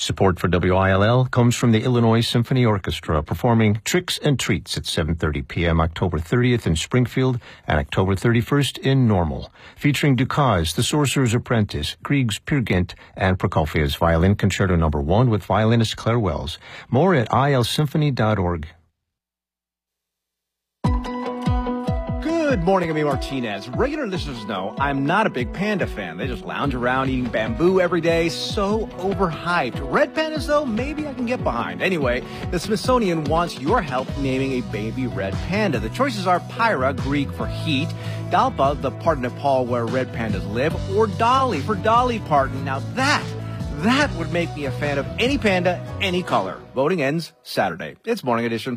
Support for WILL comes from the Illinois Symphony Orchestra, performing Tricks and Treats at 7:30 p.m. October 30th in Springfield and October 31st in Normal, featuring Dukas, The Sorcerer's Apprentice, Grieg's Peer Gynt, and Prokofiev's Violin Concerto No. 1 with violinist Claire Wells. More at ilsymphony.org. Good morning, I'm E. Martinez. Regular listeners know I'm not a big panda fan. They just lounge around eating bamboo every day. So overhyped. Red pandas, though, maybe I can get behind. Anyway, the Smithsonian wants your help naming a baby red panda. The choices are Pyra, Greek for heat, Dalpa, the part of Nepal where red pandas live, or Dolly for Dolly Parton. Now that would make me a fan of any panda, any color. Voting ends Saturday. It's Morning Edition.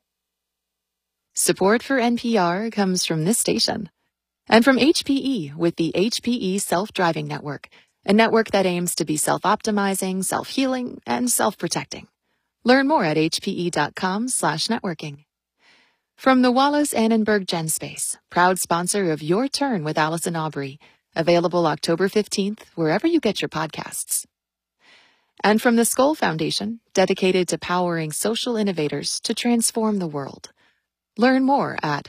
Support for NPR comes from this station and from HPE with the HPE Self-Driving Network, a network that aims to be self-optimizing, self-healing, and self-protecting. Learn more at hpe.com/networking. From the Wallace Annenberg GenSpace, proud sponsor of Your Turn with Allison Aubrey, available October 15th wherever you get your podcasts. And from the Skoll Foundation, dedicated to powering social innovators to transform the world. Learn more at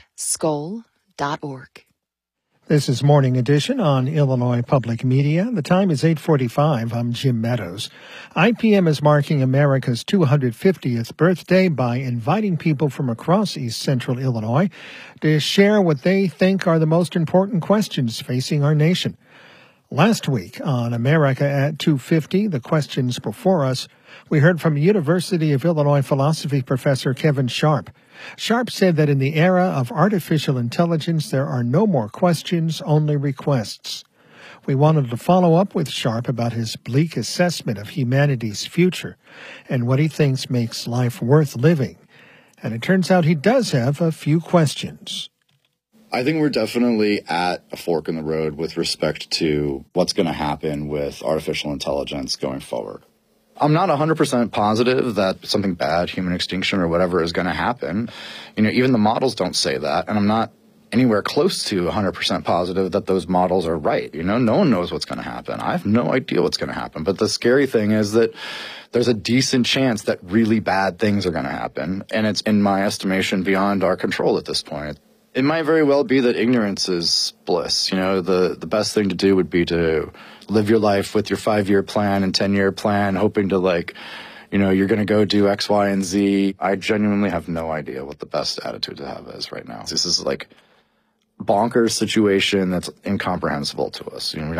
skoll.org. This is Morning Edition on Illinois Public Media. The time is 8:45. I'm Jim Meadows. IPM is marking America's 250th birthday by inviting people from across East Central Illinois to share what they think are the most important questions facing our nation. Last week on America at 250, the questions before us, we heard from University of Illinois philosophy professor Kevin Sharp. Sharp said that in the era of artificial intelligence, there are no more questions, only requests. We wanted to follow up with Sharp about his bleak assessment of humanity's future and what he thinks makes life worth living. And it turns out he does have a few questions. I think we're definitely at a fork in the road with respect to what's going to happen with artificial intelligence going forward. I'm not 100% positive that something bad, human extinction or whatever, is going to happen. You know, even the models don't say that, and I'm not anywhere close to 100% positive that those models are right. You know, no one knows what's going to happen. I have no idea what's going to happen. But the scary thing is that there's a decent chance that really bad things are going to happen, and it's, in my estimation, beyond our control at this point. It might very well be that ignorance is bliss. You know, the best thing to do would be to live your life with your 5-year plan and 10-year plan, hoping to, like, you know, you're going to go do X, Y, and Z. I genuinely have no idea what the best attitude to have is right now. This is like bonkers situation that's incomprehensible to us. You know,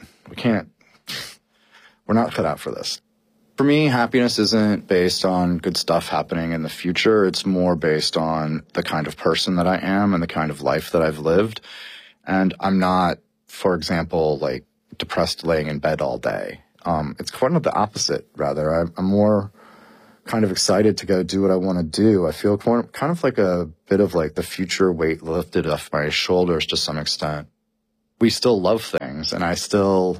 we're not cut out for this. For me, happiness isn't based on good stuff happening in the future. It's more based on the kind of person that I am and the kind of life that I've lived. And I'm not, for example, like depressed laying in bed all day. It's kind of the opposite, rather. I'm more kind of excited to go do what I want to do. I feel kind of like a bit of like the future weight lifted off my shoulders to some extent. We still love things, and I still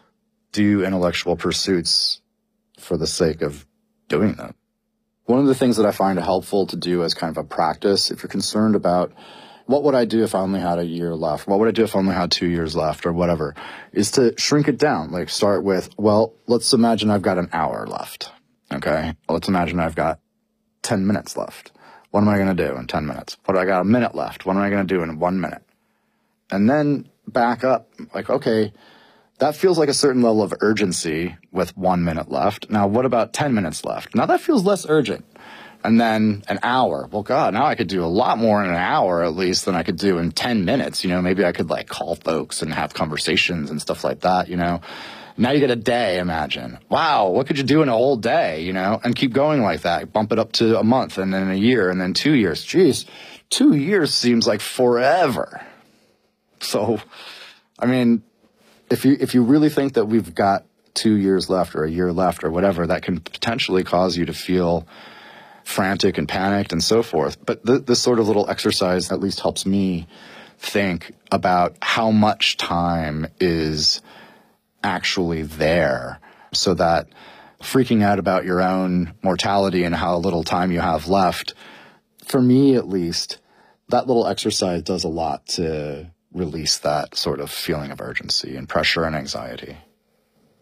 do intellectual pursuits for the sake of doing them. One of the things that I find helpful to do as kind of a practice, if you're concerned about what would I do if I only had a year left, what would I do if I only had 2 years left or whatever, is to shrink it down. Like start with, well, let's imagine I've got an hour left. Okay. Let's imagine I've got 10 minutes left. What am I going to do in 10 minutes? What do I got a minute left? What am I going to do in 1 minute? And then back up like, okay, that feels like a certain level of urgency with 1 minute left. Now, what about 10 minutes left? Now, that feels less urgent. And then an hour. Well, God, now I could do a lot more in an hour at least than I could do in 10 minutes. You know, maybe I could like call folks and have conversations and stuff like that, you know. Now you get a day, imagine. Wow, what could you do in a whole day, you know? And keep going like that. Bump it up to a month and then a year and then 2 years. Jeez, 2 years seems like forever. So, I mean, if you really think that we've got 2 years left or a year left or whatever, that can potentially cause you to feel frantic and panicked and so forth. But this sort of little exercise at least helps me think about how much time is actually there, so that freaking out about your own mortality and how little time you have left, for me at least, that little exercise does a lot to release that sort of feeling of urgency and pressure and anxiety.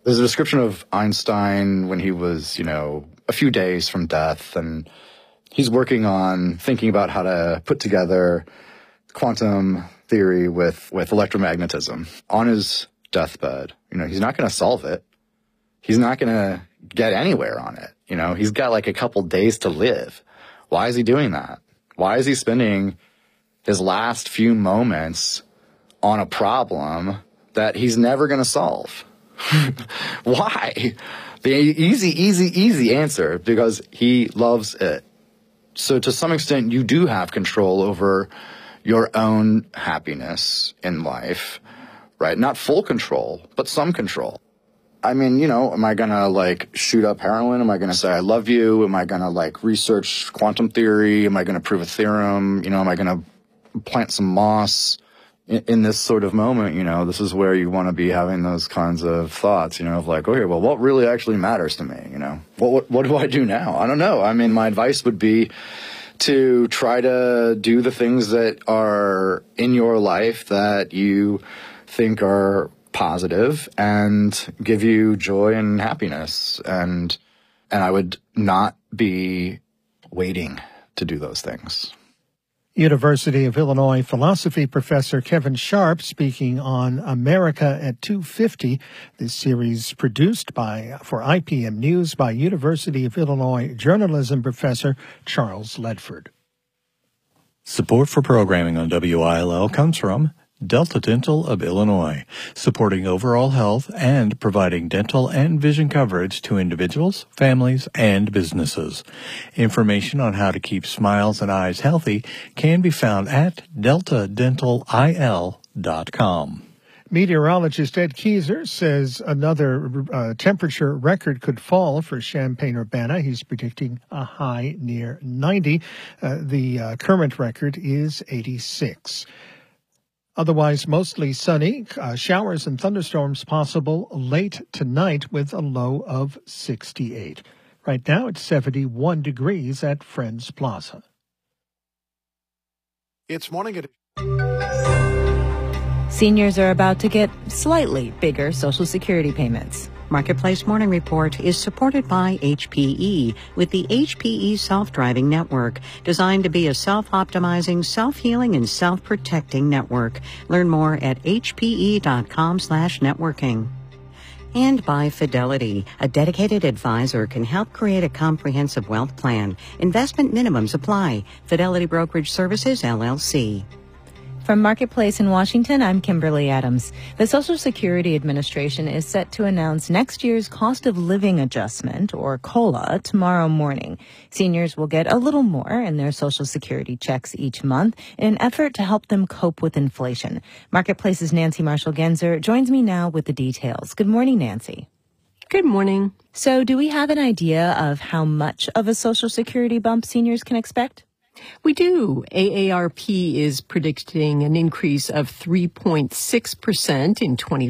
There's a description of Einstein when he was, a few days from death, and he's working on thinking about how to put together quantum theory with electromagnetism. On his deathbed, he's not going to solve it. He's not going to get anywhere on it. He's got like a couple days to live. Why is he doing that? Why is he spending his last few moments on a problem that he's never going to solve? Why? The easy answer, because he loves it. So to some extent, you do have control over your own happiness in life, right? Not full control, but some control. I mean, am I going to shoot up heroin? Am I going to say I love you? Am I going to research quantum theory? Am I going to prove a theorem? Am I going to plant some moss? In this sort of moment, this is where you want to be having those kinds of thoughts, of okay, well, what really actually matters to me? What do I do now? I don't know. I mean, my advice would be to try to do the things that are in your life that you think are positive and give you joy and happiness. And I would not be waiting to do those things. University of Illinois philosophy professor Kevin Sharp speaking on America at 2:50. This series produced for IPM News by University of Illinois journalism professor Charles Ledford. Support for programming on WILL comes from Delta Dental of Illinois, supporting overall health and providing dental and vision coverage to individuals, families, and businesses. Information on how to keep smiles and eyes healthy can be found at deltadentalil.com. Meteorologist Ed Keyser says another temperature record could fall for Champaign-Urbana. He's predicting a high near 90. The current record is 86. Otherwise, mostly sunny. Showers and thunderstorms possible late tonight with a low of 68. Right now, it's 71 degrees at Friends Plaza. It's Morning Edition. Seniors are about to get slightly bigger Social Security payments. Marketplace Morning Report is supported by HPE with the HPE Self-Driving Network, designed to be a self-optimizing, self-healing, and self-protecting network. Learn more at hpe.com/networking. And by Fidelity, a dedicated advisor can help create a comprehensive wealth plan. Investment minimums apply. Fidelity Brokerage Services, LLC. From Marketplace in Washington, I'm Kimberly Adams. The Social Security Administration is set to announce next year's cost of living adjustment, or COLA, tomorrow morning. Seniors will get a little more in their Social Security checks each month in an effort to help them cope with inflation. Marketplace's Nancy Marshall-Genzer joins me now with the details. Good morning, Nancy. Good morning. So do we have an idea of how much of a Social Security bump seniors can expect? We do. AARP is predicting an increase of 3.6% in